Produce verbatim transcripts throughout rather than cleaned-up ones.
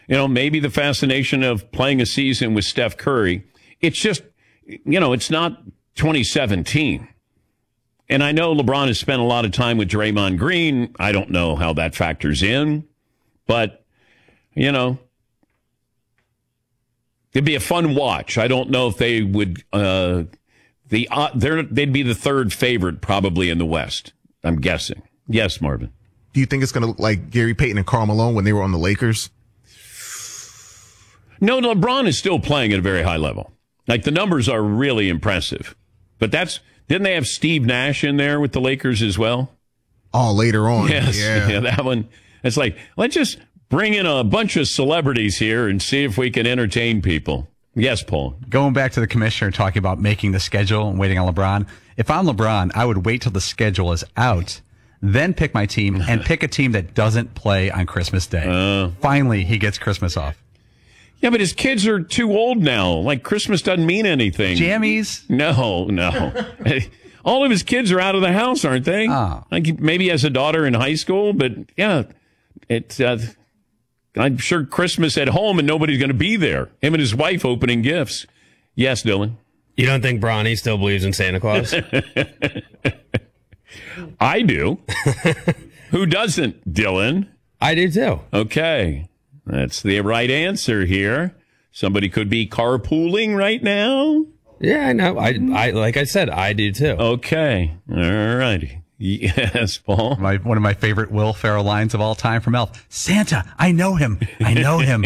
You know, maybe the fascination of playing a season with Steph Curry. It's just, you know, it's not twenty seventeen. And I know LeBron has spent a lot of time with Draymond Green. I don't know how that factors in. But, you know, it'd be a fun watch. I don't know if they would, uh, the uh, they're, they'd be the third favorite probably in the West, I'm guessing. Yes, Marvin. Do you think it's going to look like Gary Payton and Karl Malone when they were on the Lakers? No, LeBron is still playing at a very high level. Like, the numbers are really impressive. But that's, didn't they have Steve Nash in there with the Lakers as well? Oh, later on. Yes. Yeah. Yeah, that one. It's like, let's just bring in a bunch of celebrities here and see if we can entertain people. Yes, Paul. Going back to the commissioner talking about making the schedule and waiting on LeBron. If I'm LeBron, I would wait till the schedule is out, then pick my team and pick a team that doesn't play on Christmas Day. Uh, Finally, he gets Christmas off. Yeah, but his kids are too old now. Like, Christmas doesn't mean anything. Jammies? No, no. All of his kids are out of the house, aren't they? Oh. Like, maybe he has a daughter in high school, but yeah, it's, uh, I'm sure Christmas at home and nobody's going to be there. Him and his wife opening gifts. Yes, Dylan. You don't think Bronny still believes in Santa Claus? I do. Who doesn't, Dylan? I do too. Okay. That's the right answer here. Somebody could be carpooling right now. Yeah, I know. I, I, like I said, I do too. Okay. All righty. Yes, Paul. My, one of my favorite Will Ferrell lines of all time from Elf. Santa, I know him. I know him.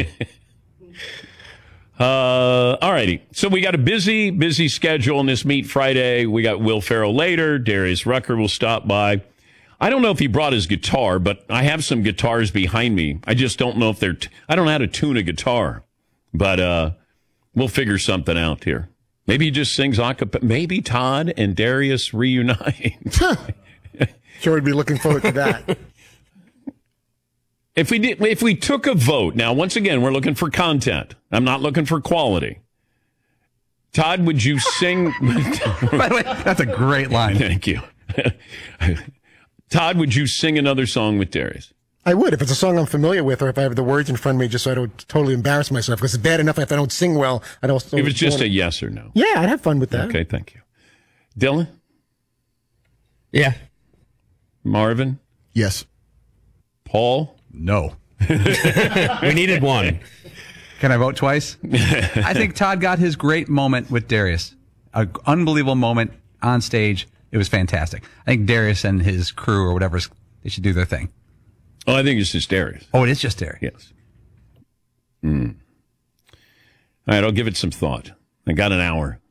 uh, all righty. So we got a busy, busy schedule on this Meet Friday. We got Will Ferrell later. Darius Rucker will stop by. I don't know if he brought his guitar, but I have some guitars behind me. I just don't know if they're, t- I don't know how to tune a guitar, but, uh, we'll figure something out here. Maybe he just sings a cappella. Maybe Todd and Darius reunite. Sure would be looking forward to that. If we did, if we took a vote, now, once again, we're looking for content. I'm not looking for quality. Todd, would you sing? By the way, that's a great line. Thank you. Todd, would you sing another song with Darius? I would, if it's a song I'm familiar with, or if I have the words in front of me, just so I don't totally embarrass myself. Because it's bad enough if I don't sing well. I'd also. If it's just wanna... a yes or no. Yeah, I'd have fun with that. Okay, thank you. Dylan? Yeah. Marvin? Yes. Paul? No. We needed one. Can I vote twice? I think Todd got his great moment with Darius. An unbelievable moment on stage. It was fantastic. I think Darius and his crew or whatever, they should do their thing. Oh, I think it's just Darius. Oh, it is just Darius. Yes. Mm. All right, I'll give it some thought. I got an hour.